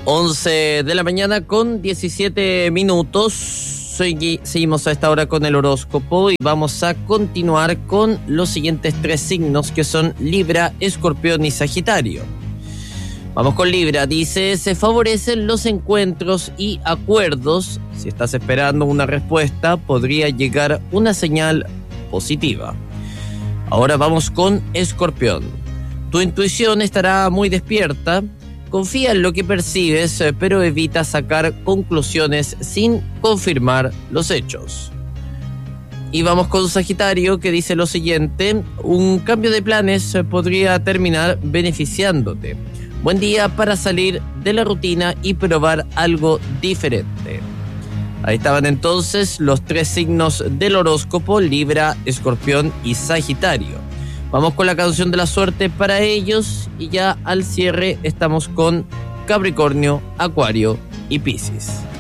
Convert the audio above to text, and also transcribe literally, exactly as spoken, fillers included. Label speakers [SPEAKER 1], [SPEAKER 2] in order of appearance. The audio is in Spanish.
[SPEAKER 1] once de la mañana con diecisiete minutos. Seguimos a esta hora con el horóscopo y vamos a continuar con los siguientes tres signos que son Libra, Escorpión y Sagitario. Vamos con Libra. Dice, se favorecen los encuentros y acuerdos. Si estás esperando una respuesta, podría llegar una señal positiva. Ahora vamos con Escorpión. Tu intuición estará muy despierta. Confía en lo que percibes, pero evita sacar conclusiones sin confirmar los hechos. Y vamos con Sagitario, que dice lo siguiente: un cambio de planes podría terminar beneficiándote. Buen día para salir de la rutina y probar algo diferente. Ahí estaban entonces los tres signos del horóscopo: Libra, Escorpión y Sagitario. Vamos con la canción de la suerte para ellos y ya al cierre estamos con Capricornio, Acuario y Piscis.